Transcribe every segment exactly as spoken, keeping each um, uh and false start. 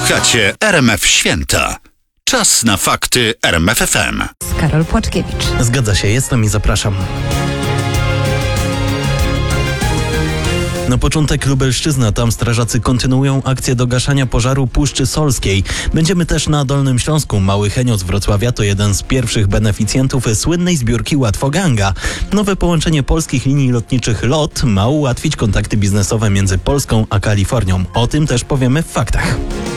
Słuchacie R M F Święta. Czas na fakty R M F F M. Karol Płaczkiewicz. Zgadza się, jestem i zapraszam. Na początek Lubelszczyzna, tam strażacy kontynuują akcję do gaszenia pożaru Puszczy Solskiej. Będziemy też na Dolnym Śląsku. Mały Henio z Wrocławia to jeden z pierwszych beneficjentów słynnej zbiórki Łatwoganga. Nowe połączenie polskich linii lotniczych LOT ma ułatwić kontakty biznesowe między Polską a Kalifornią. O tym też powiemy w faktach.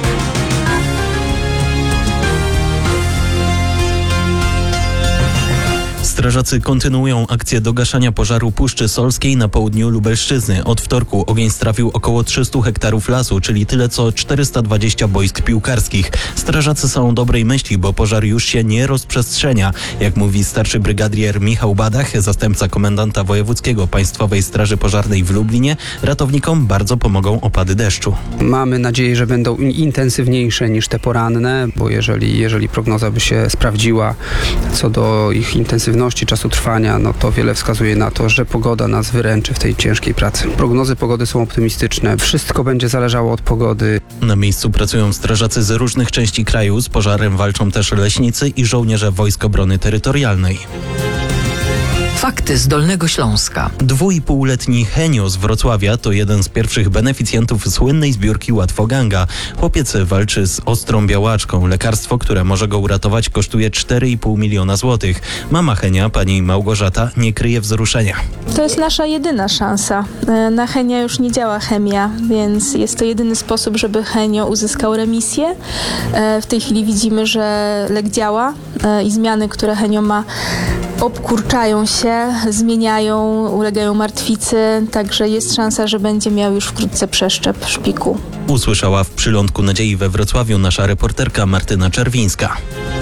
Strażacy kontynuują akcję do gaszenia pożaru Puszczy Solskiej na południu Lubelszczyzny. Od wtorku ogień strawił około trzysta hektarów lasu, czyli tyle co czterysta dwadzieścia boisk piłkarskich. Strażacy są dobrej myśli, bo pożar już się nie rozprzestrzenia. Jak mówi starszy brygadier Michał Badach, zastępca komendanta wojewódzkiego Państwowej Straży Pożarnej w Lublinie, ratownikom bardzo pomogą opady deszczu. Mamy nadzieję, że będą intensywniejsze niż te poranne, bo jeżeli, jeżeli prognoza by się sprawdziła co do ich intensywności, czasu trwania, no to wiele wskazuje na to, że pogoda nas wyręczy w tej ciężkiej pracy. Prognozy pogody są optymistyczne. Wszystko będzie zależało od pogody. Na miejscu pracują strażacy z różnych części kraju. Z pożarem walczą też leśnicy i żołnierze Wojsk Obrony Terytorialnej. Fakty z Dolnego Śląska. Dwuipółletni Henio z Wrocławia to jeden z pierwszych beneficjentów słynnej zbiórki Łatwoganga. Chłopiec walczy z ostrą białaczką. Lekarstwo, które może go uratować, kosztuje cztery i pół miliona złotych. Mama Henia, pani Małgorzata, nie kryje wzruszenia. To jest nasza jedyna szansa. Na Henia już nie działa chemia, więc jest to jedyny sposób, żeby Henio uzyskał remisję. W tej chwili widzimy, że lek działa i zmiany, które Henio ma, obkurczają się, zmieniają, ulegają martwicy, także jest szansa, że będzie miał już wkrótce przeszczep szpiku. Usłyszała w Przylądku Nadziei we Wrocławiu nasza reporterka Martyna Czerwińska.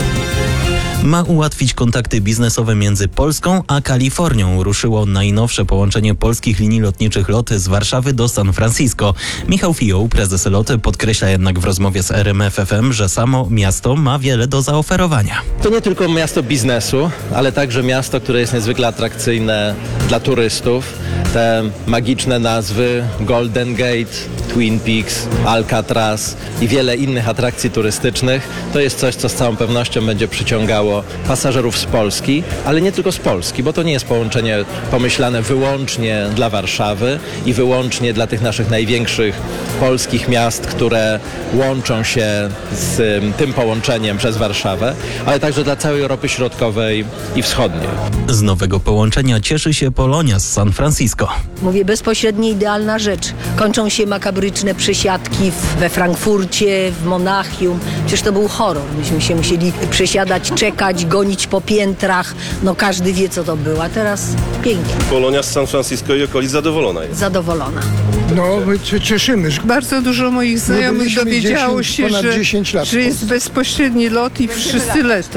Ma ułatwić kontakty biznesowe między Polską a Kalifornią. Ruszyło najnowsze połączenie polskich linii lotniczych LOT z Warszawy do San Francisco. Michał Fioł, prezes LOT, podkreśla jednak w rozmowie z R M F F M, że samo miasto ma wiele do zaoferowania. To nie tylko miasto biznesu, ale także miasto, które jest niezwykle atrakcyjne dla turystów. Te magiczne nazwy Golden Gate, Twin Peaks, Alcatraz i wiele innych atrakcji turystycznych to jest coś, co z całą pewnością będzie przyciągało pasażerów z Polski, ale nie tylko z Polski, bo to nie jest połączenie pomyślane wyłącznie dla Warszawy i wyłącznie dla tych naszych największych polskich miast, które łączą się z tym połączeniem przez Warszawę, ale także dla całej Europy Środkowej i Wschodniej. Z nowego połączenia cieszy się Polonia z San Francisco. Mówię, bezpośrednio idealna rzecz. Kończą się makabryczne przesiadki w, we Frankfurcie, w Monachium. Przecież to był horror. Myśmy się musieli przesiadać, czekać, gonić po piętrach. No każdy wie, co to było. A teraz pięknie. Polonia z San Francisco i okolic zadowolona jest. Zadowolona. No, my się cieszymy. Bardzo dużo moich znajomych dowiedziało się, że, że jest bezpośredni lot i wszyscy lecą.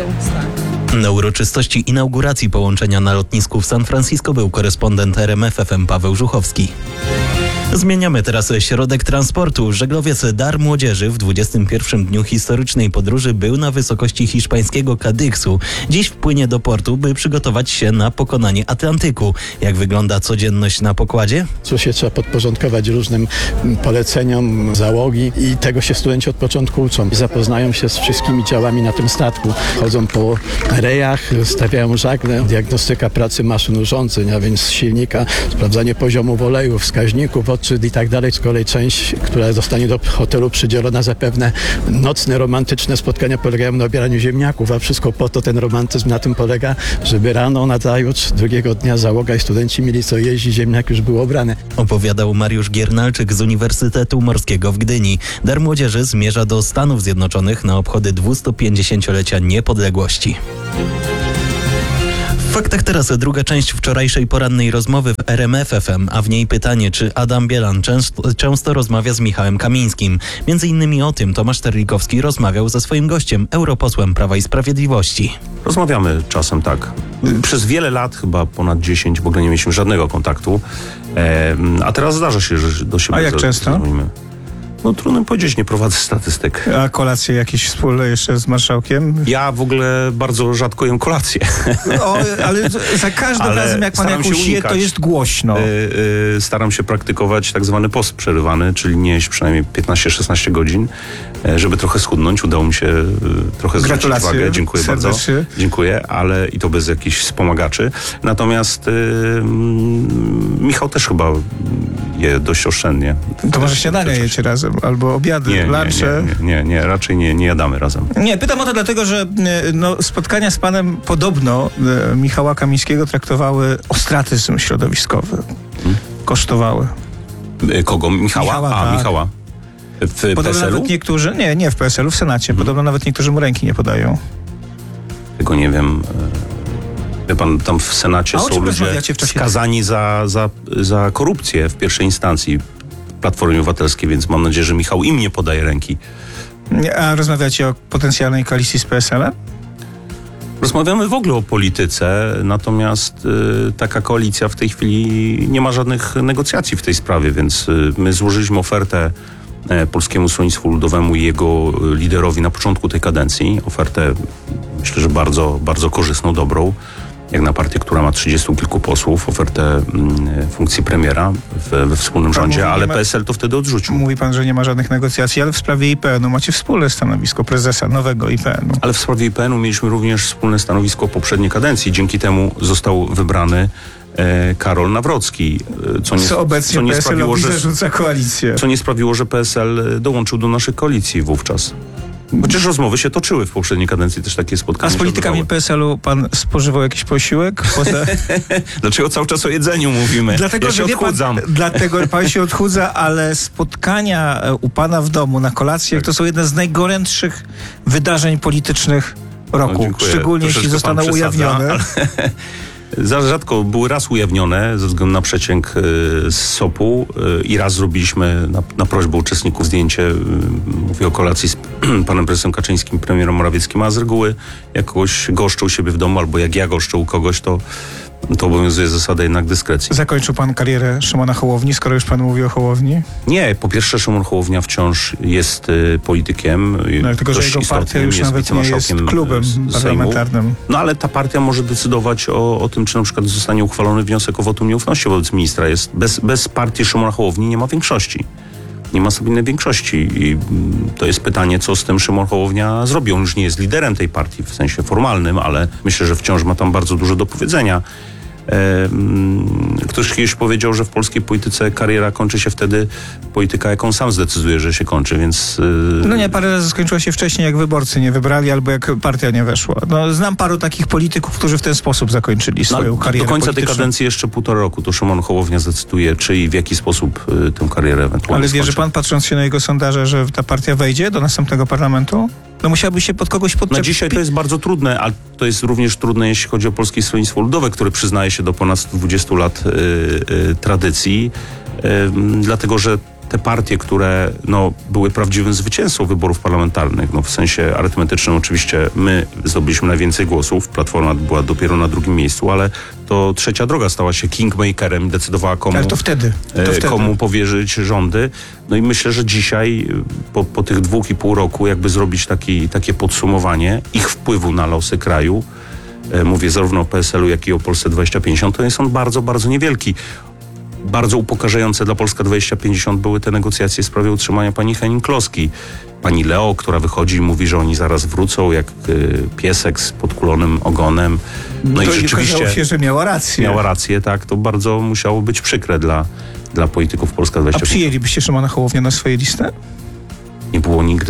Na uroczystości inauguracji połączenia na lotnisku w San Francisco był korespondent R M F F M Paweł Żuchowski. Zmieniamy teraz środek transportu. Żeglowiec Dar Młodzieży w dwudziestym pierwszym dniu historycznej podróży był na wysokości hiszpańskiego Kadyksu. Dziś wpłynie do portu, by przygotować się na pokonanie Atlantyku. Jak wygląda codzienność na pokładzie? Co się trzeba podporządkować różnym poleceniom załogi i tego się studenci od początku uczą. Zapoznają się z wszystkimi działami na tym statku. Chodzą po rejach, stawiają żagle, diagnostyka pracy maszyn urządzeń, a więc silnika, sprawdzanie poziomu oleju, wskaźników, odczyt i tak dalej. Z kolei część, która zostanie do hotelu przydzielona, zapewne nocne, romantyczne spotkania polegają na obieraniu ziemniaków, a wszystko po to ten romantyzm na tym polega, żeby rano, nazajutrz, drugiego dnia załoga i studenci mieli co jeść i ziemniak już był obrany. Opowiadał Mariusz Giernalczyk z Uniwersytetu Morskiego w Gdyni. Dar Młodzieży zmierza do Stanów Zjednoczonych na obchody dwustupięćdziesięciolecia niepodległości. W faktach teraz druga część wczorajszej porannej rozmowy w R M F F M, a w niej pytanie, czy Adam Bielan często, często rozmawia z Michałem Kamińskim. Między innymi o tym Tomasz Terlikowski rozmawiał ze swoim gościem, europosłem Prawa i Sprawiedliwości. Rozmawiamy czasem, tak. Przez wiele lat, chyba ponad dziesięć, w ogóle nie mieliśmy żadnego kontaktu. E, a teraz zdarza się, że do siebie A jak często? Zadzwonimy. No trudno mi powiedzieć, nie prowadzę statystyk. A kolacje jakieś wspólne jeszcze z marszałkiem? Ja w ogóle bardzo rzadko jem kolację. O, ale za każdym Ale razem, jak pan staram się jakąś je, unikać. to jest głośno. Y, y, staram się praktykować tak zwany post przerywany, czyli nie jeść przynajmniej piętnaście szesnaście godzin, y, żeby trochę schudnąć. Udało mi się y, trochę zwrócić Gratulacje. uwagę. Dziękuję Serdecznie. bardzo. Dziękuję, ale i to bez jakichś wspomagaczy. Natomiast y, mm, Michał też chyba je dość oszczędnie. To może śniadania jecie razem, albo obiady, Nie, nie, lunche. nie, nie, nie, nie, raczej nie, nie jadamy razem. Nie, pytam o to dlatego, że e, no, spotkania z panem podobno e, Michała Kamińskiego traktowały ostracyzm środowiskowy. Hmm? Kosztowały. Y, Kogo? Michała? Michała, A, tak. Michała. W P Podobno S L u? nawet niektórzy, nie, nie w P S L u, w Senacie. Hmm. Podobno nawet niektórzy mu ręki nie podają. Tego nie wiem. Wie pan, tam w Senacie A o są czym ludzie rozmawiacie w czasie- skazani za, za, za korupcję w pierwszej instancji Platformy Obywatelskiej, więc mam nadzieję, że Michał im nie podaje ręki. Nie, a rozmawiacie o potencjalnej koalicji z P S L em? Rozmawiamy w ogóle o polityce, natomiast y, taka koalicja w tej chwili nie ma żadnych negocjacji w tej sprawie, więc y, my złożyliśmy ofertę e, Polskiemu Stronnictwu Ludowemu i jego y, liderowi na początku tej kadencji. Ofertę, myślę, że bardzo, bardzo korzystną, dobrą, jak na partię, która ma trzydziestu kilku posłów, ofertę mm, funkcji premiera w, we wspólnym Pan rządzie, mówi, ale nie ma- P S L to wtedy odrzucił. Mówi pan, że nie ma żadnych negocjacji, ale w sprawie I P N u macie wspólne stanowisko prezesa nowego I P N u. Ale w sprawie I P N u mieliśmy również wspólne stanowisko poprzedniej kadencji. Dzięki temu został wybrany e, Karol Nawrocki, e, co nie, Co obecnie co nie P S L sprawiło, owi że, zarzuca koalicję. co nie sprawiło, że P S L dołączył do naszej koalicji wówczas. Chociaż rozmowy się toczyły w poprzedniej kadencji, też takie spotkania. A z się politykami odbywały. P S L u pan spożywał jakiś posiłek? Poza... Dlaczego cały czas o jedzeniu mówimy? Dlatego, ja że się wie pan, odchudzam. dlatego że pan się odchudza, ale spotkania e, u pana w domu na kolacjach to są jedne z najgorętszych wydarzeń politycznych roku. No, dziękuję. Szczególnie jeśli Troszeczkę pan zostaną przesadza, ujawnione. ale za rzadko były raz ujawnione ze względu na przeciąg y, z Sopu y, i raz zrobiliśmy na, na prośbę uczestników zdjęcie, y, mówię o kolacji z panem prezesem Kaczyńskim, premierem Morawieckim, a z reguły jak kogoś goszczę u siebie w domu albo jak ja goszczę u kogoś, to to obowiązuje zasada jednak dyskrecji. Zakończył pan karierę Szymona Hołowni, skoro już pan mówi o Hołowni? Nie, po pierwsze Szymon Hołownia wciąż jest y, politykiem. y, No, tylko, że dość jego partia istotnym, już nawet nie jest wicemarszałkiem, klubem y, z- Sejmu. parlamentarnym. No ale ta partia może decydować o, o tym, czy na przykład zostanie uchwalony wniosek o wotum nieufności wobec ministra. Jest, bez, bez partii Szymona Hołowni nie ma większości. Nie ma stabilnej większości i mm, to jest pytanie, co z tym Szymon Hołownia zrobi. On już nie jest liderem tej partii w sensie formalnym, ale myślę, że wciąż ma tam bardzo dużo do powiedzenia. E, mm, Ktoś kiedyś powiedział, że w polskiej polityce kariera kończy się wtedy polityka, jaką sam zdecyduje, że się kończy, więc... e, No nie, parę razy skończyła się wcześniej, jak wyborcy nie wybrali, albo jak partia nie weszła. No, znam paru takich polityków, którzy w ten sposób zakończyli No, swoją do- karierę do końca tej polityczną. kadencji jeszcze półtora roku, to Szymon Hołownia zdecyduje, czy i w jaki sposób y, tę karierę ewentualnie Ale wierzy skończy. pan, patrząc się na jego sondaże, że ta partia wejdzie do następnego parlamentu? No musiałby się pod kogoś Na podczepić. dzisiaj to jest bardzo trudne, ale to jest również trudne, jeśli chodzi o Polskie Stronnictwo Ludowe, które przyznaje się do ponad stu dwudziestu lat y, y, tradycji, y, dlatego że te partie, które no, były prawdziwym zwycięzcą wyborów parlamentarnych, no, w sensie arytmetycznym oczywiście my zdobyliśmy najwięcej głosów, Platforma była dopiero na drugim miejscu, ale to Trzecia Droga stała się kingmakerem i decydowała komu, Ale to wtedy. To e, wtedy. komu powierzyć rządy. No i myślę, że dzisiaj po, po tych dwóch i pół roku jakby zrobić taki, takie podsumowanie ich wpływu na losy kraju, e, mówię zarówno o P S L u, jak i o Polsce dwadzieścia pięćdziesiąt, to jest on bardzo, bardzo niewielki. Bardzo upokarzające dla Polska dwadzieścia pięćdziesiąt były te negocjacje w sprawie utrzymania pani Henning-Kloski. Pani Leo, która wychodzi i mówi, że oni zaraz wrócą jak y, piesek z podkulonym ogonem. No, No i to i rzeczywiście okazało się, że miała rację. miała rację, tak. To bardzo musiało być przykre dla, dla polityków Polska A dwadzieścia pięćdziesiąt. przyjęlibyście Szymona Hołownię na swoje listę? Nie było nigdy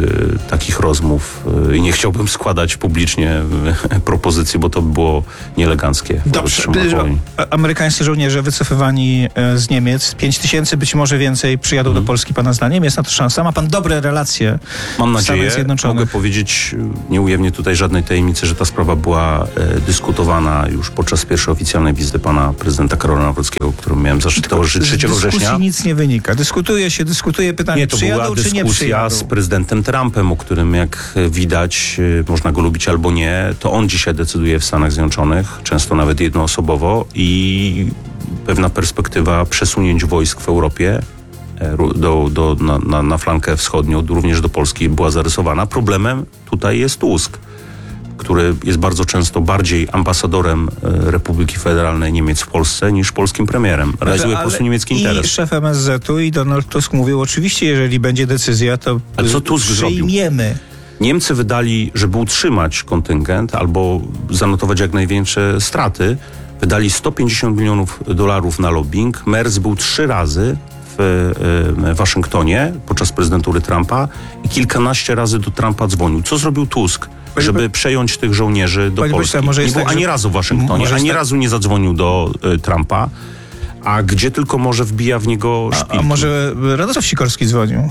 y, takich rozmów y, i nie chciałbym składać publicznie y, propozycji, bo to by było nieeleganckie. wobec Szymona Hołowni. A- Amerykańscy żołnierze wycofywani e, z Niemiec, pięć tysięcy, być może więcej, przyjadą Mhm. do Polski pana zdaniem. Jest na to szansa. Ma pan dobre relacje Mam w nadzieję, Stanach Zjednoczonych. mogę powiedzieć, nie ujawnię tutaj żadnej tajemnicy, że ta sprawa była e, dyskutowana już podczas pierwszej oficjalnej wizyty pana prezydenta Karola Nawrockiego, którym miałem zaszczyt towarzyszyć Z trzeciego dyskusji września. nic nie wynika. Dyskutuje się, dyskutuje pytanie, Nie, to przyjadą była czy nie dyskusja przyjadą. z prezydentem Trumpem, o którym jak widać, e, można go lubić albo nie, to on dzisiaj decyduje w Stanach Zjednoczonych, często nawet jednoosobowo i pewna perspektywa przesunięć wojsk w Europie do, do, na, na, na flankę wschodnią, również do Polski była zarysowana. Problemem tutaj jest Tusk, który jest bardzo często bardziej ambasadorem Republiki Federalnej Niemiec w Polsce niż polskim premierem. Realizuje po prostu niemiecki interes. I szef M S Z-u i Donald Tusk mówił, oczywiście, jeżeli będzie decyzja, to ale co Tusk przyjmiemy. Zrobił? Niemcy wydali, żeby utrzymać kontyngent albo zanotować jak największe straty, wydali sto pięćdziesiąt milionów dolarów na lobbying. Merz był trzy razy w Waszyngtonie podczas prezydentury Trumpa i kilkanaście razy do Trumpa dzwonił. Co zrobił Tusk, żeby przejąć tych żołnierzy do Panie Polski? Pośle, może nie jest był tak, ani że... razu w Waszyngtonie, może ani tak... razu nie zadzwonił do y, Trumpa, a gdzie tylko może wbija w niego szpilki. A, a może Radosław Sikorski dzwonił?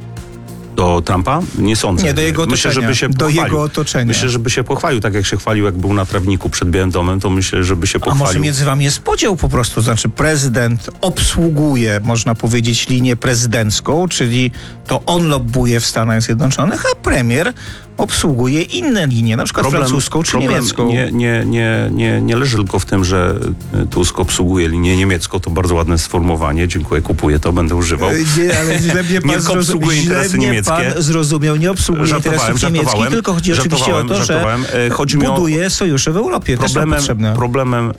Do Trumpa? Nie sądzę. Nie, do jego otoczenia. Myślę, żeby się do pochwalił. jego otoczenia. Myślę, żeby się pochwalił, tak jak się chwalił, jak był na trawniku przed Białym Domem, to myślę, żeby się pochwalił. A może między wami jest podział po prostu, znaczy prezydent obsługuje, można powiedzieć, linię prezydencką, czyli to on lobbuje w Stanach Zjednoczonych, a premier obsługuje inne linie, na przykład problem, francuską czy problem niemiecką. Nie, nie, nie, nie, nie leży tylko w tym, że Tusk obsługuje linię niemiecką, to bardzo ładne sformułowanie, dziękuję, kupuję to, będę używał. Nie, ale źle mnie pan nie tylko obsługuje interesy niemieckie. Pan zrozumiał, nie obsługuje żartowałem, interesów niemieckich, tylko chodzi oczywiście o to, że chodzi buduje sojusze w Europie. Problemem, problemem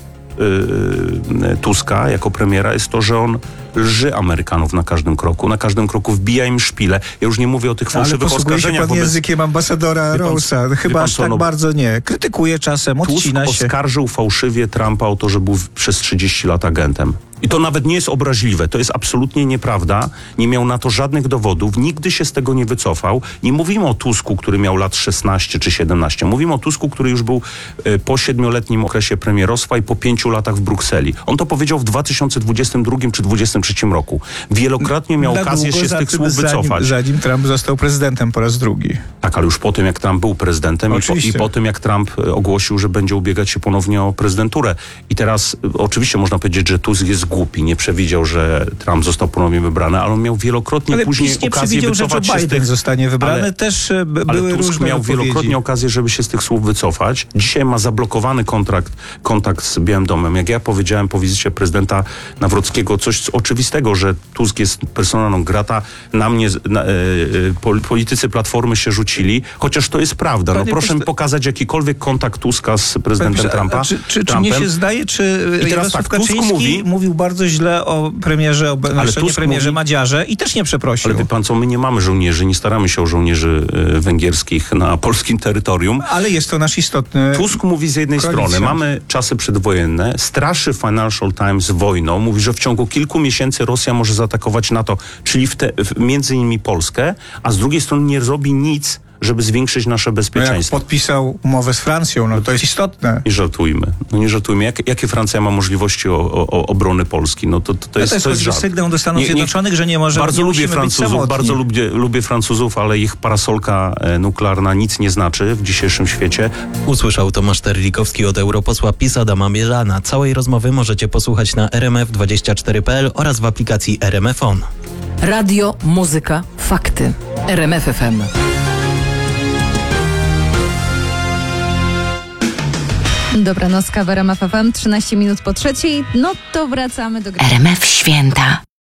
Yy, Tuska jako premiera jest to, że on lży Amerykanów na każdym kroku. Na każdym kroku wbija im szpilę. Ja już nie mówię o tych fałszywych oskarżeniach. Ale posługuje się pan wobec... językiem ambasadora Rose'a. Chyba aż tak no... bardzo nie. Krytykuje czasem, odcina Tusk się. oskarżył fałszywie Trumpa o to, że był przez trzydzieści lat agentem. I to nawet nie jest obraźliwe, to jest absolutnie nieprawda. Nie miał na to żadnych dowodów, nigdy się z tego nie wycofał. Nie mówimy o Tusku, który miał lat szesnaście czy siedemnaście. Mówimy o Tusku, który już był y, po siedmioletnim okresie premierostwa i po pięciu latach w Brukseli. On to powiedział w dwa tysiące dwudziestym drugim czy dwudziestym trzecim roku. Wielokrotnie miał Na okazję długo się z tych tym, słów wycofać. Zanim, zanim Trump został prezydentem po raz drugi. Tak, ale już po tym, jak Trump był prezydentem i po, i po tym, jak Trump ogłosił, że będzie ubiegać się ponownie o prezydenturę. I teraz y, oczywiście można powiedzieć, że Tusk jest głupi, nie przewidział, że Trump został ponownie wybrany, ale on miał wielokrotnie ale później PiS nie okazję wycofać się z tych... zostanie wybrany, ale, też by, ale były Tusk różne miał odpowiedzi. wielokrotnie okazję, żeby się z tych słów wycofać. Dzisiaj ma zablokowany kontrakt, kontakt z Białym Domem. Jak ja powiedziałem po wizycie prezydenta Nawrockiego, coś oczywistego, że Tusk jest persona non grata, na mnie na, e, e, politycy Platformy się rzucili, chociaż to jest prawda. No, proszę mi pokazać jakikolwiek kontakt Tuska z prezydentem Trumpa. A czy, czy, czy mnie się zdaje, czy Jarosław tak, Kaczyński mówi, mówił bardzo źle o premierze, o ale premierze mówi, Madziarze i też nie przeprosił. Ale wie pan co, my nie mamy żołnierzy, nie staramy się o żołnierzy y, węgierskich na polskim terytorium. Ale jest to nasz istotny... Tusk mówi z jednej koalicjant. strony, mamy czasy przedwojenne, straszy Financial Times wojną, mówi, że w ciągu kilku miesięcy Rosja może zaatakować NATO, czyli w te, w, między innymi Polskę, a z drugiej strony nie robi nic, żeby zwiększyć nasze bezpieczeństwo. No jak podpisał umowę z Francją, no to jest istotne. Nie żartujmy. No nie żartujmy. Jak, jakie Francja ma możliwości o, o, obrony Polski? No to, to, to, jest, to jest, to jest żart. sygnał do Stanów nie, Zjednoczonych, nie, że nie może Bardzo nie lubię Francuzów, bardzo lubię, lubię Francuzów, ale ich parasolka e, nuklearna nic nie znaczy w dzisiejszym świecie. Usłyszał Tomasz Terlikowski od europosła PiS Adama Mierzana. Całej rozmowy możecie posłuchać na r m f dwadzieścia cztery kropka p l oraz w aplikacji R M F On. Radio, muzyka, fakty. R M F F M. Dobranoc, w R M F F M, trzynaście minut po trzeciej. No to wracamy do... R M F Święta.